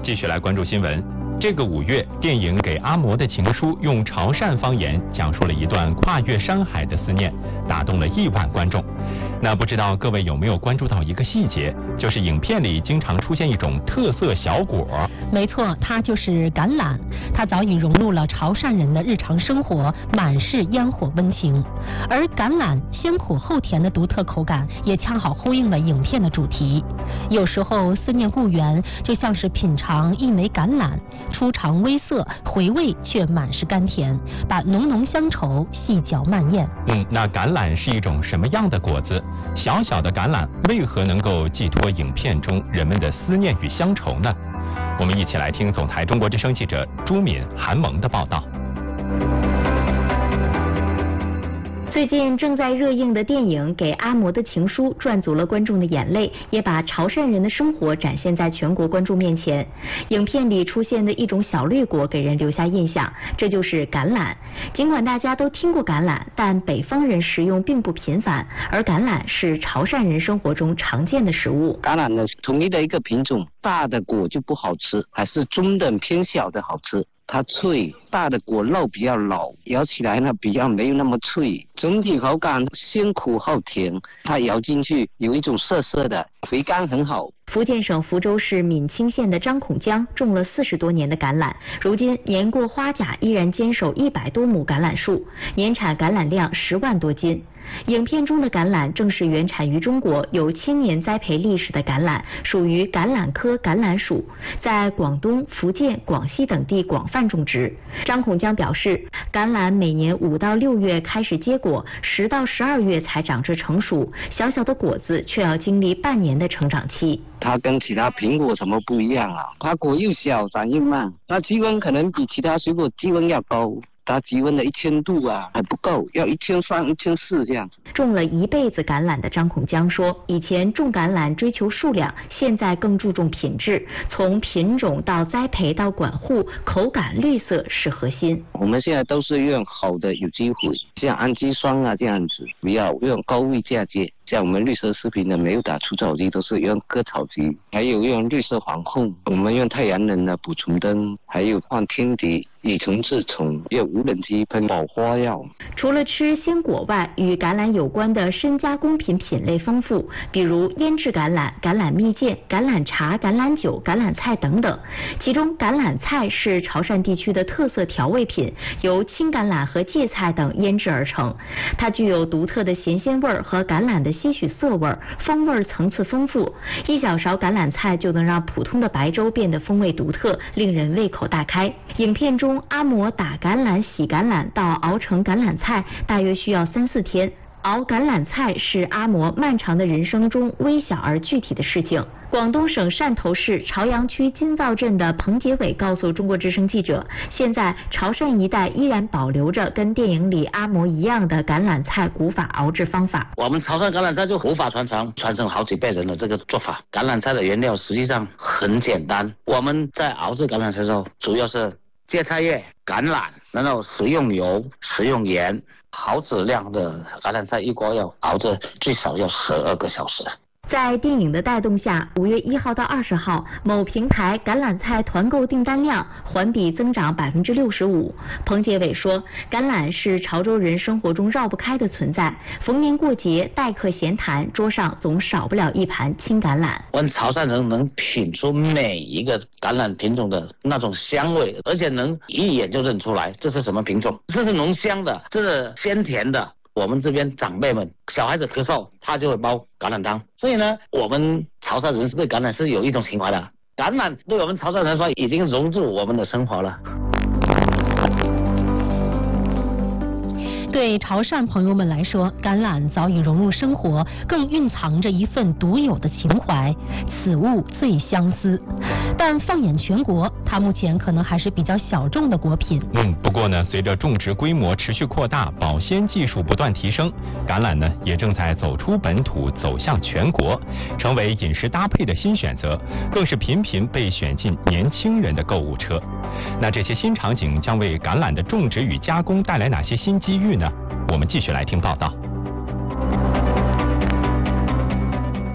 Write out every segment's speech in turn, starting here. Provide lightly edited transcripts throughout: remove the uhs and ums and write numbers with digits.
继续来关注新闻。这个5月，电影《给阿嬷的情书》用潮汕方言讲述了一段跨越山海的思念，打动了亿万观众。那不知道各位有没有关注到一个细节，就是影片里经常出现一种特色小果。 没错，它就是橄榄，它早已融入了潮汕人的日常生活，满是烟火温情。而橄榄先苦后甜的独特口感，也恰好呼应了影片的主题。有时候思念故园，就像是品尝一枚橄榄，初尝微涩，回味却满是甘甜，把浓浓乡愁细嚼慢咽。 那橄榄是一种什么样的果子？小小的橄榄为何能够寄托影片中人们的思念与乡愁呢？我们一起来听总台中国之声记者朱敏、韩萌的报道。 最近正在热映的电影《给阿嬷的情书》赚足了观众的眼泪，也把潮汕人的生活展现在全国观众面前。影片里出现的一种小绿果给人留下印象，这就是橄榄。尽管大家都听过橄榄，但北方人食用并不频繁，而橄榄是潮汕人生活中常见的食物。 橄榄呢，统一的一个品种，大的果就不好吃，还是中等偏小的好吃。它脆，大的果肉比较老，咬起来呢比较没有那么脆，整体口感先苦后甜，它咬进去有一种涩涩的，回甘很好。 福建省福州市闽清县的张孔江种了40多年的橄榄，如今年过花甲依然坚守100多亩橄榄树，年产橄榄量10万多斤。影片中的橄榄正是原产于中国，有1000年栽培历史的橄榄，属于橄榄科橄榄属，在广东、福建、广西等地广泛种植。张孔江表示，橄榄每年5到6月开始结果，10到12月才长至成熟，小小的果子却要经历半年的成长期。 它跟其他苹果什么不一样啊？它果又小，长又慢，那积温可能比其他水果积温要高。它积温的1000度啊还不够，要1300、1400这样子。 种了一辈子橄榄的张孔江说，以前种橄榄追求数量，现在更注重品质，从品种到栽培到管护，口感绿色是核心。 我们现在都是用好的有机肥，像氨基酸啊这样子，不要用高位嫁接。像我们绿色食品呢，没有打除草剂，都是用割草机，还有用绿色防控，我们用太阳能的捕虫灯，还有放天敌、以虫治虫，用无人机喷保花药。 除了吃鲜果外，与橄榄有关的深加工品品类丰富，比如腌制橄榄、橄榄蜜饯、橄榄茶、橄榄酒、橄榄菜等等。其中橄榄菜是潮汕地区的特色调味品，由青橄榄和芥菜等腌制而成。它具有独特的咸鲜味和橄榄的些许涩味，风味层次丰富。一小勺橄榄菜就能让普通的白粥变得风味独特，令人胃口大开。影片中阿嬷打橄榄、洗橄榄到熬成橄榄菜，大约需要3、4天。熬橄榄菜是阿嬷漫长的人生中微小而具体的事情。广东省汕头市潮阳区金灶镇的彭杰伟告诉中国之声记者，现在潮汕一带依然保留着跟电影里阿嬷一样的橄榄菜古法熬制方法。 我们潮汕橄榄菜就古法传承好几辈人的这个做法。橄榄菜的原料实际上很简单，我们在熬制橄榄菜的时候，主要是芥菜叶、橄榄，然后食用油、食用盐。好质量的橄榄菜一锅要熬着最少要12个小时。 在电影的带动下，5月1号到20号，某平台橄榄菜团购订单量环比增长65%。彭杰伟说，橄榄是潮州人生活中绕不开的存在，逢年过节、待客闲谈，桌上总少不了一盘青橄榄。 我们潮汕人能品出每一个橄榄品种的那种香味，而且能一眼就认出来这是什么品种，这是浓香的，这是鲜甜的。我们这边长辈们，小孩子咳嗽，他就会煲橄榄汤。所以呢，我们潮汕人对橄榄是有一种情怀的。橄榄对我们潮汕人说，已经融入我们的生活了。 对潮汕朋友们来说，橄榄早已融入生活，更蕴藏着一份独有的情怀，此物最相思。但放眼全国，它目前可能还是比较小众的果品。 不过呢，随着种植规模持续扩大，保鲜技术不断提升，橄榄呢也正在走出本土，走向全国，成为饮食搭配的新选择，更是频频被选进年轻人的购物车。那这些新场景将为橄榄的种植与加工带来哪些新机遇呢？我们继续来听报道。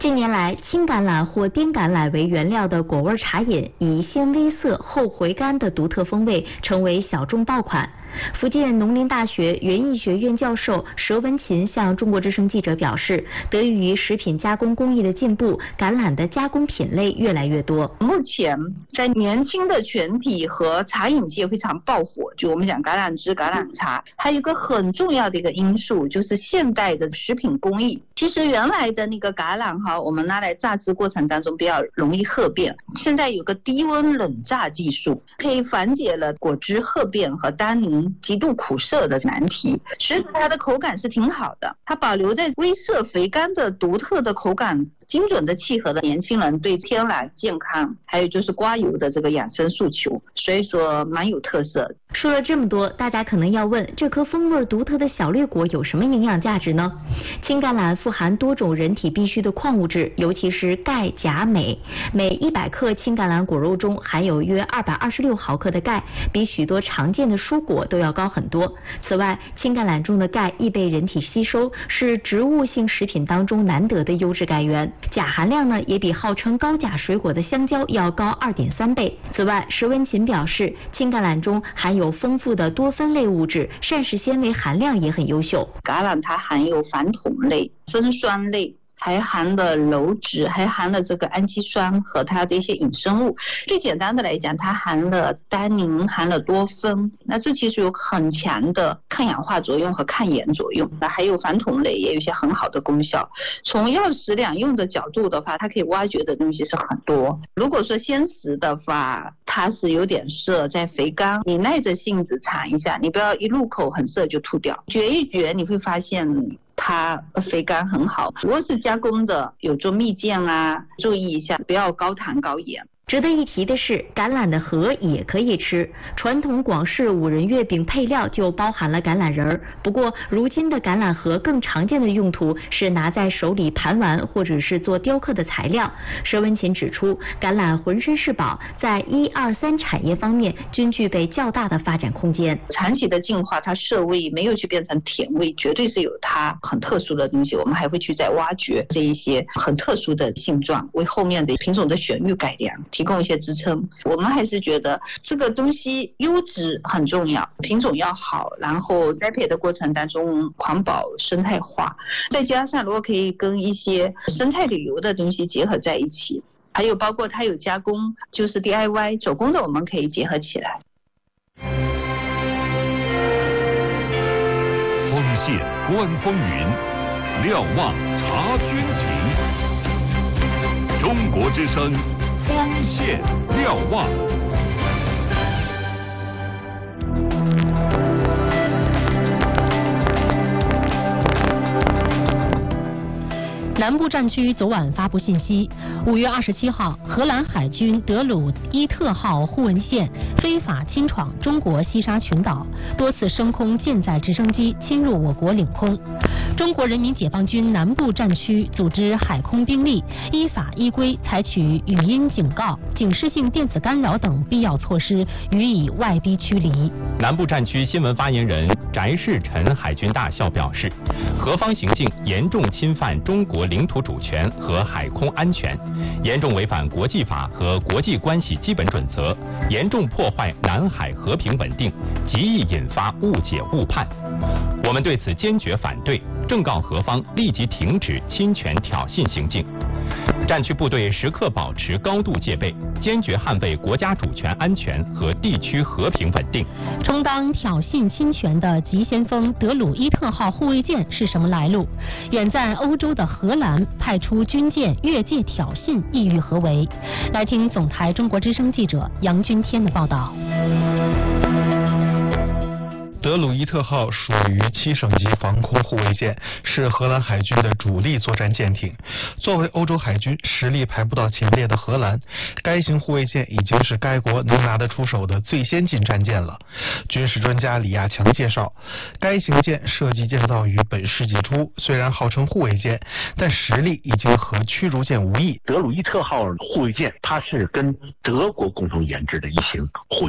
近年来，青橄榄或滇橄榄为原料的果味茶饮，以鲜微涩后回甘的独特风味，成为小众爆款。福建农林大学园艺学院教授佘文琴向中国之声记者表示，得益于食品加工工艺的进步，橄榄的加工品类越来越多。 目前在年轻的群体和茶饮界非常爆火，就我们讲橄榄枝、橄榄茶，还有一个很重要的一个因素就是现代的食品工艺。其实原来的那个橄榄我们拿来榨汁过程当中比较容易褐变，现在有个低温冷榨技术，可以缓解了果汁褐变和单宁极度苦涩的难题，使它的口感是挺好的，它保留在微涩肥甘的独特的口感，精准的契合了年轻人对天然健康还有就是刮油的这个养生诉求，所以说蛮有特色。 说了这么多，大家可能要问，这颗风味独特的小绿果有什么营养价值呢？青橄榄富含多种人体必需的矿物质，尤其是钙、钾、镁。每100克青橄榄果肉中含有约226毫克的钙，比许多常见的蔬果都要高很多。此外，青橄榄中的钙易被人体吸收，是植物性食品当中难得的优质钙源。钾含量呢，也比号称高钾水果的香蕉要高2.3倍。此外，佘文琴表示，青橄榄中含有丰富的多酚类物质，膳食纤维含量也很优秀。 橄榄它含有矾酮类、酚酸类，还含了鞣质，还含了这个氨基酸和它的一些衍生物。最简单的来讲，它含了单宁，含了多酚，那这其实有很强的抗氧化作用和抗炎作用。那还有矾酮类也有一些很好的功效。从药食两用的角度的话，它可以挖掘的东西是很多。如果说鲜食的话，它是有点涩，在肥甘，你耐着性子尝一下，你不要一入口很涩就吐掉，嚼一嚼你会发现它肥甘很好。如果是加工的，有做蜜饯啊，注意一下不要高糖高盐。 值得一提的是，橄榄的核也可以吃。传统广式五仁月饼配料就包含了橄榄仁儿。不过，如今的橄榄核更常见的用途是拿在手里盘玩，或者是做雕刻的材料。佘文琴指出，橄榄浑身是宝，在1、2、3产业方面均具备较大的发展空间。 长期的进化，它涩味没有去变成甜味，绝对是有它很特殊的东西。我们还会去再挖掘这一些很特殊的性状，为后面的品种的选育改良提供一些支撑。我们还是觉得这个东西优质很重要，品种要好，然后栽培的过程当中环保生态化，再加上如果可以跟一些生态旅游的东西结合在一起，还有包括它有加工，就是 DIY 手工的，我们可以结合起来。 丰县观风云，瞭望察军情。中国之声丰县瞭望。 南部战区昨晚发布信息，5月27号，荷兰海军德鲁伊特号护卫舰非法侵闯中国西沙群岛，多次升空舰载直升机侵入我国领空。中国人民解放军南部战区组织海空兵力，依法依规采取语音警告、警示性电子干扰等必要措施，予以外逼驱离。 南部战区新闻发言人翟世臣海军大校表示，何方行径严重侵犯中国领土主权和海空安全，严重违反国际法和国际关系基本准则，严重破坏南海和平稳定，极易引发误解误判。我们对此坚决反对，正告何方立即停止侵权挑衅行径。战区部队时刻保持高度戒备，坚决捍卫国家主权安全和地区和平稳定。 充当挑衅侵权的急先锋德鲁伊特号护卫舰是什么来路？远在欧洲的荷兰派出军舰越界挑衅，意欲何为？来听总台中国之声记者杨君天的报道。 德鲁伊特号属于7省级防空护卫舰，是荷兰海军的主力作战舰艇。作为欧洲海军实力排不到前列的荷兰，该型护卫舰已经是该国能拿得出手的最先进战舰了。军事专家李亚强介绍，该型舰设计建造于本世纪初，虽然号称护卫舰，但实力已经和驱逐舰无异。 德鲁伊特号护卫舰，它是跟德国共同研制的一型护卫舰。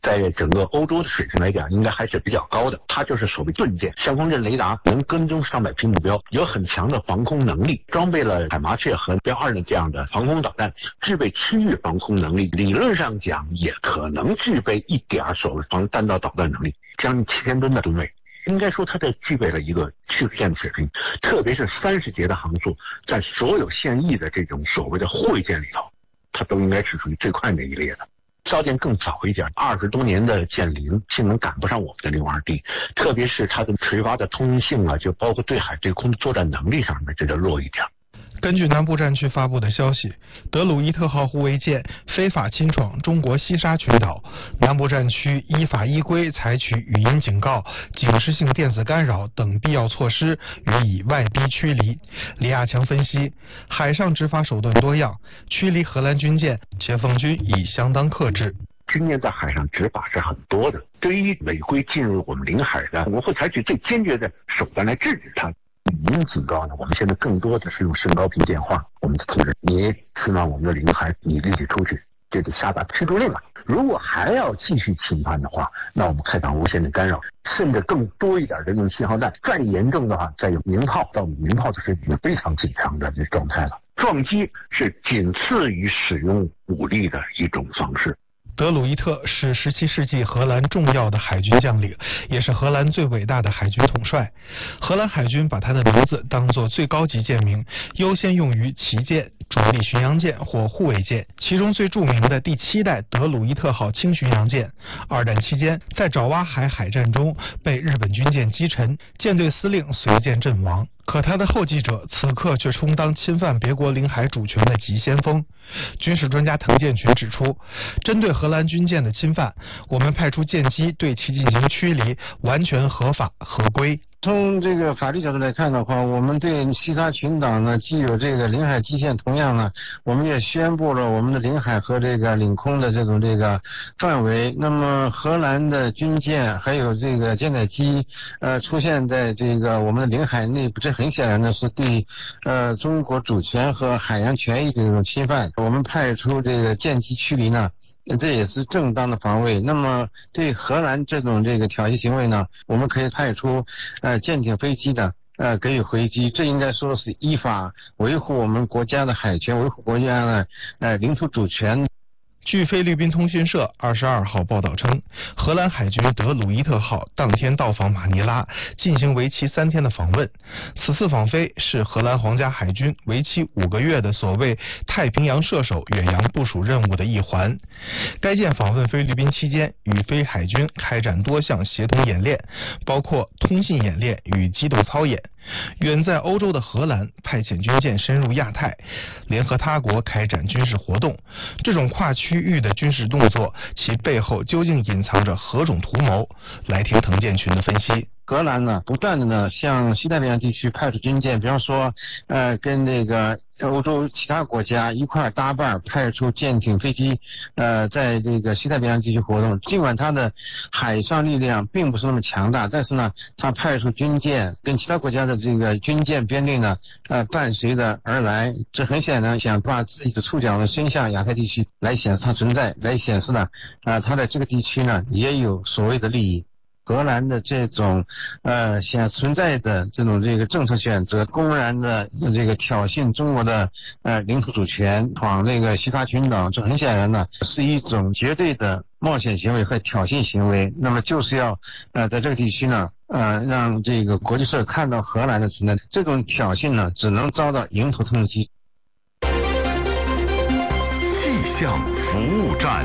在整个欧洲的水平来讲，应该还是比较高的。它就是所谓盾舰，相控阵雷达，能跟踪上百批目标，有很强的防空能力，装备了海麻雀和标2的这样的防空导弹，具备区域防空能力。理论上讲，也可能具备一点所谓防弹道导弹能力，将近7000吨的吨位。应该说，它这具备了一个驱逐舰的水平，特别是30节的航速，在所有现役的这种所谓的护卫舰里头，它都应该是属于最快那一列的。造舰更早一点，20多年的舰龄性能赶不上我们的62D，特别是它的垂发的通用性啊，就包括对海对空作战能力上面，这就弱一点。 根据南部战区发布的消息，德鲁伊特号护卫舰非法侵闯中国西沙群岛，南部战区依法依规采取语音警告、警示性电子干扰等必要措施，予以外逼驱离。李亚强分析，海上执法手段多样，驱离荷兰军舰，解放军已相当克制。 军舰在海上执法是很多的，对于违规进入我们领海的，我们会采取最坚决的手段来制止它。语音警告呢，我们现在更多的是用声高频电话，我们的同志，你侵犯我们的领海，你立即出去，这就下达驱逐令了。如果还要继续侵犯的话，那我们开展无线的干扰，甚至更多一点的用信号弹，再严重的话，再有鸣炮，到鸣炮就是已经非常紧张的这状态了。撞击是仅次于使用武力的一种方式。 德鲁伊特是17世纪荷兰重要的海军将领，也是荷兰最伟大的海军统帅。荷兰海军把他的名字当作最高级舰名，优先用于旗舰、主力巡洋舰或护卫舰。其中最著名的第7代德鲁伊特号轻巡洋舰，二战期间在爪哇海海战中被日本军舰击沉，舰队司令随舰阵亡。可他的后继者此刻却充当侵犯别国领海主权的急先锋。军事专家滕建群指出，针对荷兰军舰的侵犯，我们派出舰机对其进行驱离，完全合法合规。 从这个法律角度来看的话，我们对西沙群岛呢既有这个领海基线，同样呢，我们也宣布了我们的领海和这个领空的这个范围。那么荷兰的军舰还有这个舰载机出现在这个我们的领海内部，这很显然呢是对中国主权和海洋权益的这种侵犯。我们派出这个舰机驱离呢，这也是正当的防卫。那么对荷兰这种挑衅行为呢，我们可以派出舰艇、飞机的给予回击。这应该说是依法维护我们国家的海权，维护国家的领土主权。 据菲律宾通讯社22号报道称，荷兰海军德鲁伊特号当天到访马尼拉，进行为期3天的访问。此次访飞是荷兰皇家海军为期5个月的所谓太平洋射手远洋部署任务的一环。该舰访问菲律宾期间，与菲海军开展多项协同演练，包括通信演练与机动操演。远在欧洲的荷兰派遣军舰深入亚太，联合他国开展军事活动。这种跨区域的军事动作，其背后究竟隐藏着何种图谋？来听滕建群的分析。 荷兰呢，不断的呢向西太平洋地区派出军舰，比方说，跟这个欧洲其他国家一块搭伴派出舰艇、飞机，在这个西太平洋地区活动。尽管它的海上力量并不是那么强大，但是呢，它派出军舰跟其他国家的这个军舰编队呢，伴随着而来。这很显然想把自己的触角呢伸向亚太地区，来显示它存在，来显示呢，它在这个地区呢也有所谓的利益。荷兰的这种存在的这种政策选择，公然的挑衅中国的领土主权，闯这个西沙群岛，这很显然呢是一种绝对的冒险行为和挑衅行为。那么就是要在这个地区呢让这个国际社会看到荷兰的存在，这种挑衅呢只能遭到迎头痛击。 气象服务站，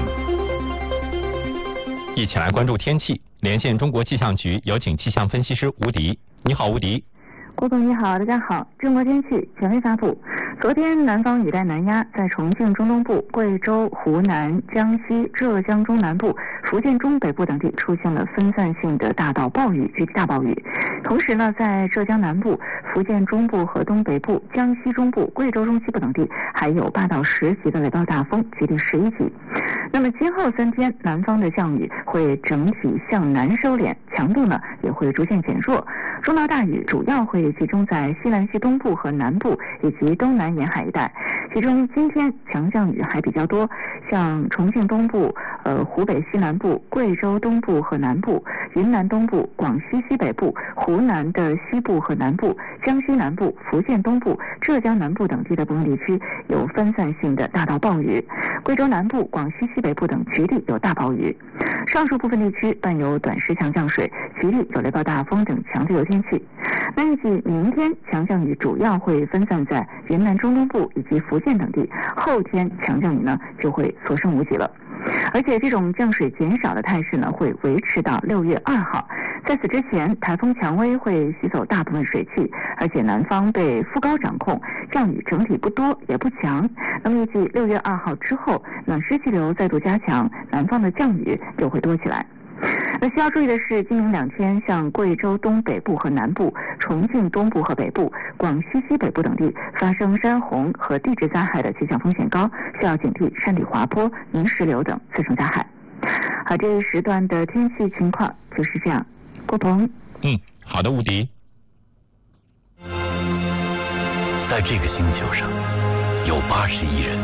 一起来关注天气。连线中国气象局，有请气象分析师吴迪。你好，吴迪。 郭总你好，大家好。中国天气权威发布，昨天南方雨带南压在重庆中东部、贵州、湖南、江西、浙江中南部、福建中北部等地出现了分散性的大到暴雨、局地大暴雨。同时呢，在浙江南部、福建中部和东北部、江西中部、贵州中西部等地还有8到10级的雷暴大风，极地11级。那么今后3天，南方的降雨会整体向南收敛，强度呢也会逐渐减弱。中到大雨主要会集中在西南西东部和南部以及东南沿海一带，其中今天强降雨还比较多，像重庆东部、 湖北西南部、贵州东部和南部、云南东部、广西西北部、湖南的西部和南部、江西南部、福建东部、浙江南部等地的部分地区有分散性的大到暴雨，贵州南部、广西西北部等局地有大暴雨。上述部分地区伴有短时强降水，局地有雷暴大风等强对流天气。那预计明天强降雨主要会分散在云南中东部以及福建等地，后天强降雨呢就会所剩无几了。而且这种降水减少的态势呢会维持到6月2号。在此之前，台风蔷薇会吸走大部分水汽，而且南方被副高掌控，降雨整体不多也不强。那么预计6月2号之后，暖湿气流再度加强，南方的降雨就会多起来。那需要注意的是，今明2天，像贵州东北部和南部、重庆东部和北部、广西西北部等地发生山洪和地质灾害的气象风险高，需要警惕山体滑坡、泥石流等次生灾害。好，这一时段的天气情况就是这样。郭鹏， 好的，吴迪。 在这个星球上有80亿人，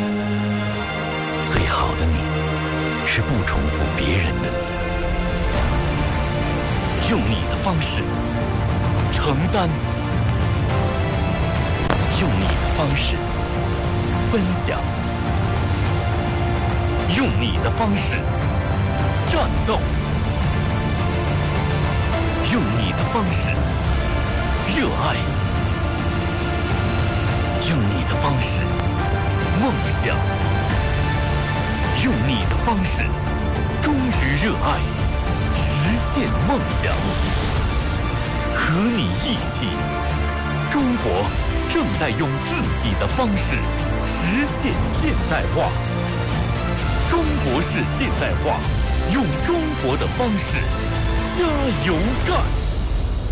最好的你是不重复别人的你。用你的方式承担，用你的方式分享，用你的方式战斗，用你的方式热爱，用你的方式梦想，用你的方式忠于热爱，实现梦想。和你一起，中国正在用自己的方式实现现代化。中国式现代化，用中国的方式加油干！